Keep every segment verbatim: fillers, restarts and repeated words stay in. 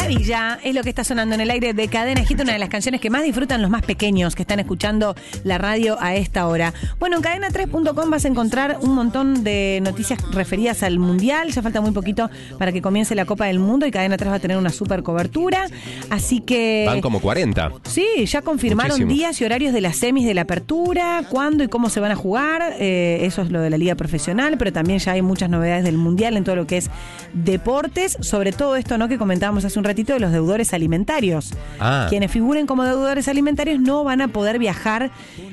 Maravilla es lo que está sonando en el aire de Cadena Hit, una de las canciones que más disfrutan los más pequeños que están escuchando la radio a esta hora. Bueno, en cadena tres punto com vas a encontrar un montón de noticias referidas al Mundial. Ya falta muy poquito para que comience la Copa del Mundo y Cadena tres va a tener una super cobertura. Así que... Van como cuarenta. Sí, ya confirmaron Muchísimo. días y horarios de las semis de la apertura, cuándo y cómo se van a jugar. Eh, eso es lo de la liga profesional, pero también ya hay muchas novedades del Mundial en todo lo que es deportes. Sobre todo esto, ¿no?, que comentábamos hace un ratito de los deudores alimentarios. Ah. Quienes figuren como deudores alimentarios no van a poder viajar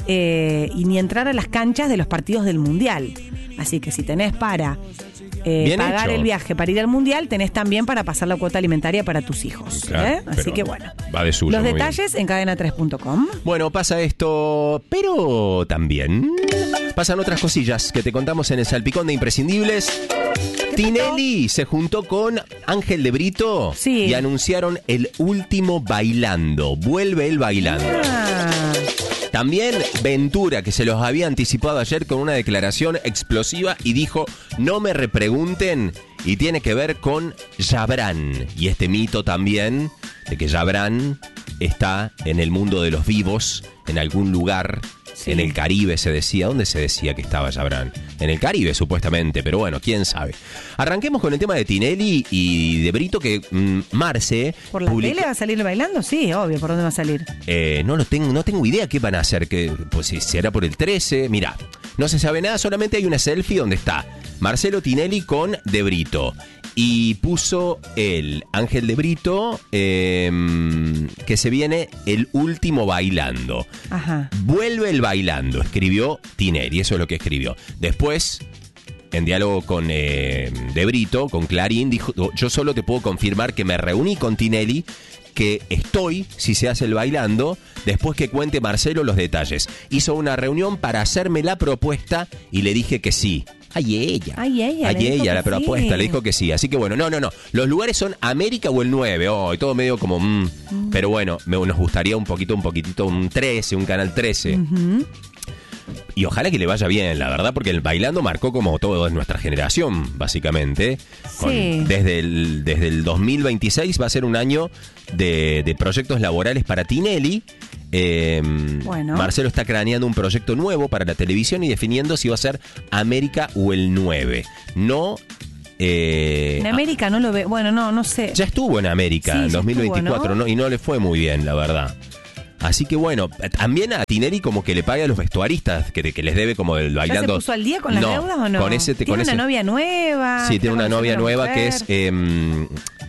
eh, y ni entrar a las canchas de los partidos del Mundial. Así que si tenés para eh, pagar hecho. el viaje para ir al Mundial, tenés también para pasar la cuota alimentaria para tus hijos. Claro, ¿eh? Así que bueno. Va de suyo, los detalles bien. En cadena tres punto com. Bueno, pasa esto, pero también pasan otras cosillas que te contamos en el Salpicón de Imprescindibles. Tinelli se juntó con Ángel de Brito sí. y anunciaron el último Bailando. Vuelve el Bailando. Ah. También Ventura, que se los había anticipado ayer con una declaración explosiva y dijo, no me repregunten, y tiene que ver con Yabrán. Y este mito también de que Yabrán está en el mundo de los vivos, en algún lugar. Sí. En el Caribe se decía. ¿Dónde se decía que estaba Yabrán? En el Caribe, supuestamente, pero bueno, quién sabe. Arranquemos con el tema de Tinelli y de Brito, que mmm, Marce... ¿Por la publica... tele va a salir bailando? Sí, obvio, ¿por dónde va a salir? Eh, no lo tengo, no tengo idea qué van a hacer, que, pues si será por el trece. Mirá, no se sabe nada, solamente hay una selfie donde está Marcelo Tinelli con De Brito. Y puso el Ángel de Brito eh, que se viene el último Bailando. Ajá. Vuelve el Bailando, escribió Tinelli, eso es lo que escribió. Después, en diálogo con eh, De Brito, con Clarín, dijo, yo solo te puedo confirmar que me reuní con Tinelli, que estoy, si se hace el Bailando, después que cuente Marcelo los detalles. Hizo una reunión para hacerme la propuesta y le dije que sí. Ay, ella. Ay, ella. Ay, ella, la propuesta, sí. Le dijo que sí. Así que bueno, no, no, no. Los lugares son América o el nueve. Oh, y todo medio como... Mm. Mm. Pero bueno, me, nos gustaría un poquito, un poquitito, un trece, un canal trece. Uh-huh. Y ojalá que le vaya bien, la verdad, porque el Bailando marcó como toda nuestra generación, básicamente. Con, sí. Desde el, desde el dos mil veintiséis va a ser un año de, de proyectos laborales para Tinelli. Eh, bueno. Marcelo está craneando un proyecto nuevo para la televisión y definiendo si va a ser América o el nueve. No... Eh, en América no lo ve. Bueno, no, no sé. Ya estuvo en América sí, en dos mil veinticuatro, estuvo, ¿no? ¿no? Y no le fue muy bien, la verdad. Así que bueno, también a Tinelli como que le paga a los vestuaristas, que, que les debe como el Bailando. ¿Ya se puso al día con las no, deudas o no? Con ese, ¿Tiene con una ese... novia nueva? Sí, tiene una novia nueva mujer. que es eh,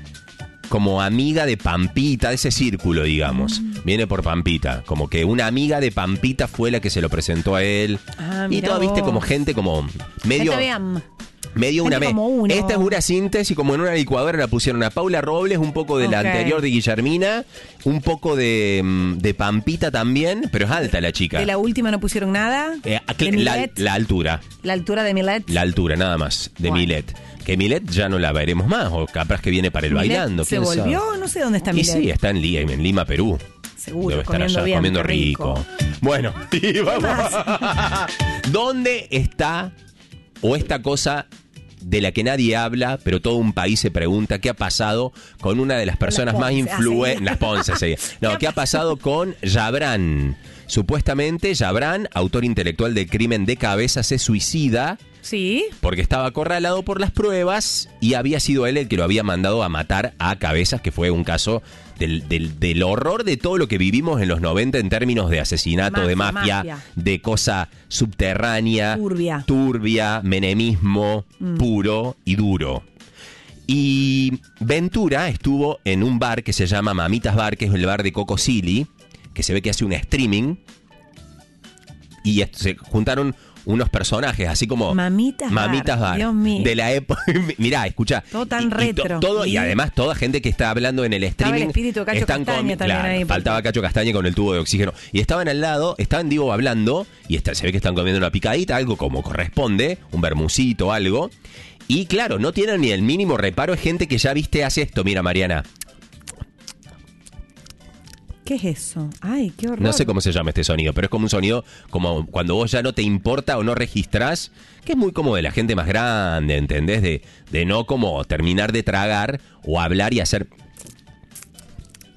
como amiga de Pampita, de ese círculo, digamos. Mm. Viene por Pampita. Como que una amiga de Pampita fue la que se lo presentó a él. Ah, y todo, viste, como gente como medio... Medio una vez. Esta es una síntesis, como en una licuadora la pusieron a Paula Robles, un poco de la okay. anterior de Guillermina, un poco de, de Pampita también, pero es alta la chica. ¿De la última no pusieron nada? Eh, la, la altura. ¿La altura de Milet? La altura, nada más, de bueno. Milet. Que Milet ya no la veremos más, o capaz que viene para el Milet Bailando. ¿Se volvió? Sabe? No sé dónde está Milet. Y sí, está en Lima, en Lima, Perú. Seguro, debe estar comiendo allá bien, comiendo rico. rico. Bueno, y vamos. ¿Dónde está o esta cosa de la que nadie habla, pero todo un país se pregunta qué ha pasado con una de las personas más influyentes, las Ponce, sí. No, ¿qué ha pasado con Yabrán? Supuestamente Yabrán, autor intelectual del crimen de Cabeza, se suicida. Sí. Porque estaba acorralado por las pruebas y había sido él el que lo había mandado a matar a Cabezas, que fue un caso del, del, del horror de todo lo que vivimos en los noventa en términos de asesinato, mafia, de mafia, mafia, de cosa subterránea, turbia, turbia menemismo mm. puro y duro. Y Ventura estuvo en un bar que se llama Mamitas Bar, que es el bar de Coco Silly, que se ve que hace un streaming, y se juntaron unos personajes, así como Mamitas, Mamitas Bar, Dios mío. de la época. Mirá, escucha. Todo tan y, retro. Y, to, todo, y además toda gente que está hablando en el streaming. Estaba el espíritu de Cacho están Castaña con, también claro, ahí. Faltaba Cacho Castaña con el tubo de oxígeno. Y estaban al lado, estaban, digo, hablando, y está, se ve que están comiendo una picadita, algo como corresponde, un bermucito, algo. Y claro, no tienen ni el mínimo reparo, es gente que ya viste hace esto. Mira, Mariana. ¿Qué es eso? Ay, qué horror. No sé cómo se llama este sonido, pero es como un sonido como cuando vos ya no te importa o no registrás, que es muy como de la gente más grande, ¿entendés? De, de no como terminar de tragar o hablar y hacer...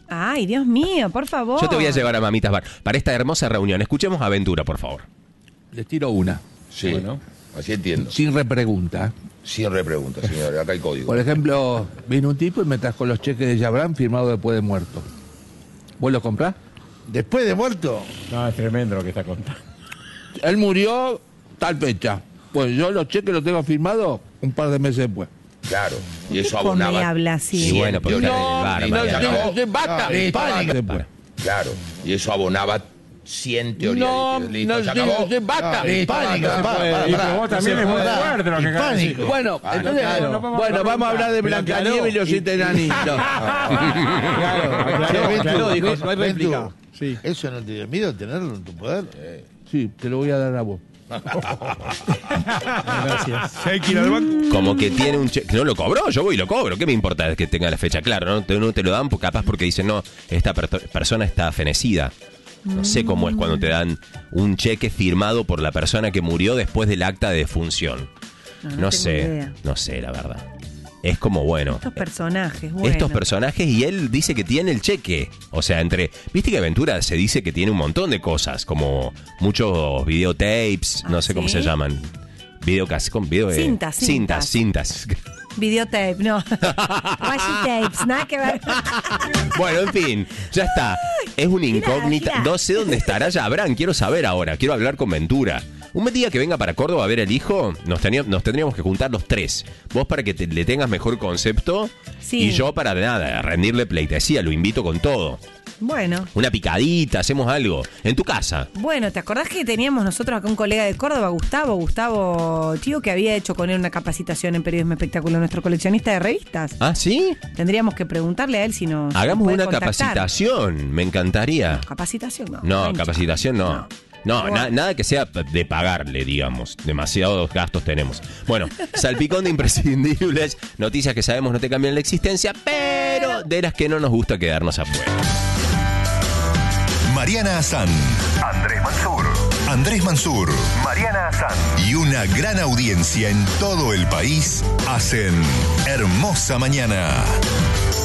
Ay, Dios mío, por favor. Yo te voy a llevar a Mamitas Bar para esta hermosa reunión. Escuchemos a Ventura, por favor. Les tiro una. Sí, bueno, así entiendo. Sin repregunta. Sin repregunta, señor. Acá hay código. Por ejemplo, vino un tipo y me trajo los cheques de Jabran firmados después de muerto. ¿Vos los comprás? ¿Después de muerto? No, es tremendo lo que está contando. Él murió tal fecha. Pues yo los cheques los tengo firmados un par de meses después. Claro, y eso ¿Cómo abonaba. me habla así? Y bueno, porque No, bar, no, bar, no, no, basta. Pánico. Claro, y eso abonaba cien teorías. No, Listo, no, se acabó. no, basta. Pánico. Y vos también es muy fuerte lo que acabas de decir. Pánico. Bueno, Ah, entonces, claro, no podemos bueno, vamos a hablar de Pero aclaró Blancanieves y los y- siete enanitos. Claro, aclaró, Ventu, aclaró, dijo, Ventu, no hay réplica. Ventu, Sí. ¿Eso no te dio miedo tenerlo en tu poder? Sí, te lo voy a dar a vos. Gracias. Como que tiene un cheque. No lo cobró, yo voy y lo cobro. ¿Qué me importa que tenga la fecha? Claro, no te, no te lo dan pues, capaz porque dicen, no, esta per- persona está fenecida. No sé cómo es cuando te dan un cheque firmado por la persona que murió después del acta de defunción. No, No, no tengo sé, idea. no sé, la verdad. Es como, bueno, Estos personajes, bueno. estos personajes y él dice que tiene el cheque. O sea, entre... Viste que Aventura se dice que tiene un montón de cosas, como muchos videotapes, no ¿Ah, sé cómo sí? se llaman. Videocas, con video de... Cintas, cintas. cintas. Cintas. Videotape, no. Washi tapes, nada que ver. Bueno, en fin, ya está. Es una Girá, incógnita. girá. No sé dónde estará Jabran. Quiero saber ahora. Quiero hablar con Ventura. Un día que venga para Córdoba a ver el hijo, nos, tenía- nos tendríamos que juntar los tres. Vos para que te- le tengas mejor concepto Sí. y yo para nada, a rendirle pleitesía. Lo invito con todo. Bueno. Una picadita, hacemos algo. En tu casa. Bueno, ¿te acordás que teníamos nosotros acá un colega de Córdoba, Gustavo, Gustavo Tío, que había hecho con él una capacitación en periodismo espectáculo, nuestro coleccionista de revistas? ¿Ah, sí? Tendríamos que preguntarle a él si nos Hagamos puede una contactar. capacitación. Me encantaría. Capacitación no. No, Rencha. capacitación no. No, Pero na- bueno. nada que sea de pagarle, digamos. Demasiados gastos tenemos. Bueno, salpicón de imprescindibles. Noticias que sabemos no te cambian la existencia, pero de las que no nos gusta quedarnos afuera. Mariana Azán, Andrés Mansur, Andrés Mansur, Mariana Azán y una gran audiencia en todo el país hacen Hermosa Mañana.